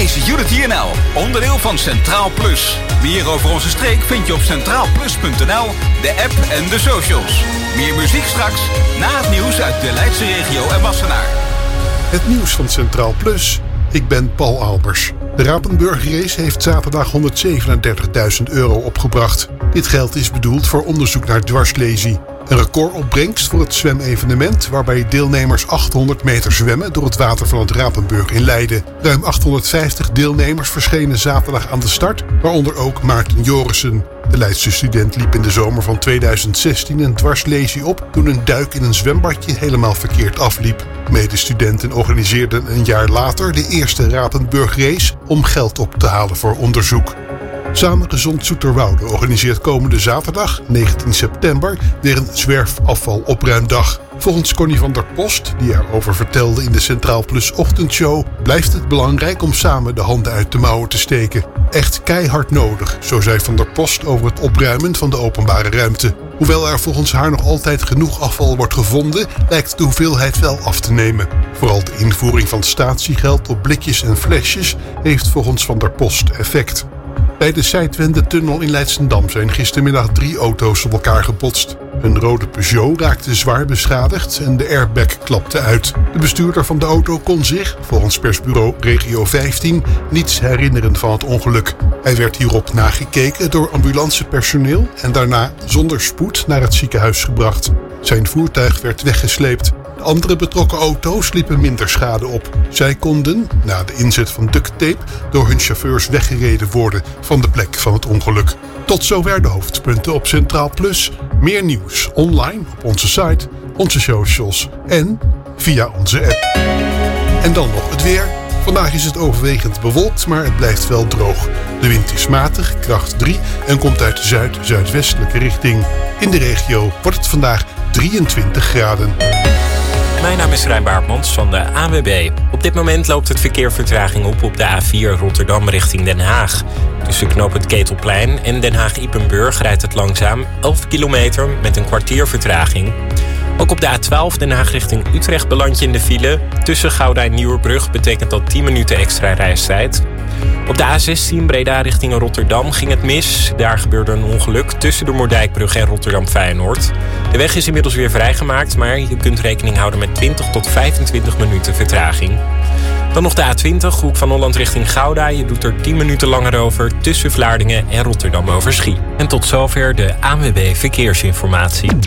is Unity NL, onderdeel van Centraal Plus. Meer over onze streek vind je op centraalplus.nl, de app en de socials. Meer muziek straks, na het nieuws uit de Leidse regio en Wassenaar. Het nieuws van Centraal Plus. Ik ben Paul Albers. De Rapenburg Race heeft zaterdag €137.000 opgebracht. Dit geld is bedoeld voor onderzoek naar dwarslesie. Een recordopbrengst voor het zwemevenement waarbij deelnemers 800 meter zwemmen door het water van het Rapenburg in Leiden. Ruim 850 deelnemers verschenen zaterdag aan de start, waaronder ook Maarten Jorissen. De Leidse student liep in de zomer van 2016 een dwarslesie op toen een duik in een zwembadje helemaal verkeerd afliep. Medestudenten organiseerden een jaar later de eerste Rapenburg Race om geld op te halen voor onderzoek. Samengezond Zoeterwoude organiseert komende zaterdag, 19 september, weer een zwerfafvalopruimdag. Volgens Connie van der Post, die erover vertelde in de Centraal Plus ochtendshow, blijft het belangrijk om samen de handen uit de mouwen te steken. Echt keihard nodig, zo zei Van der Post over het opruimen van de openbare ruimte. Hoewel er volgens haar nog altijd genoeg afval wordt gevonden, lijkt de hoeveelheid wel af te nemen. Vooral de invoering van statiegeld op blikjes en flesjes heeft volgens Van der Post effect. Bij de Zijdwende-tunnel in Leidschendam zijn gistermiddag 3 auto's op elkaar gebotst. Een rode Peugeot raakte zwaar beschadigd en de airbag klapte uit. De bestuurder van de auto kon zich, volgens persbureau Regio 15, niets herinneren van het ongeluk. Hij werd hierop nagekeken door ambulancepersoneel en daarna zonder spoed naar het ziekenhuis gebracht. Zijn voertuig werd weggesleept. De andere betrokken auto's liepen minder schade op. Zij konden, na de inzet van ducttape, door hun chauffeurs weggereden worden van de plek van het ongeluk. Tot zover de hoofdpunten op Centraal Plus. Meer nieuws online op onze site, onze socials en via onze app. En dan nog het weer. Vandaag is het overwegend bewolkt, maar het blijft wel droog. De wind is matig, kracht 3 en komt uit de zuid-zuidwestelijke richting. In de regio wordt het vandaag 23 graden. Mijn naam is Rijn Baartmans van de ANWB. Op dit moment loopt het verkeer vertraging op de A4 Rotterdam richting Den Haag. Tussen knooppunt Ketelplein en Den Haag-Ypenburg rijdt het langzaam 11 kilometer met een kwartier vertraging. Ook op de A12 Den Haag richting Utrecht beland je in de file. Tussen Gouda en Nieuwerbrug betekent dat 10 minuten extra reistijd. Op de A16 Breda richting Rotterdam ging het mis. Daar gebeurde een ongeluk tussen de Moerdijkbrug en Rotterdam-Feyenoord. De weg is inmiddels weer vrijgemaakt, maar je kunt rekening houden met 20 tot 25 minuten vertraging. Dan nog de A20, Hoek van Holland richting Gouda. Je doet er 10 minuten langer over tussen Vlaardingen en Rotterdam-Overschie. En tot zover de ANWB Verkeersinformatie.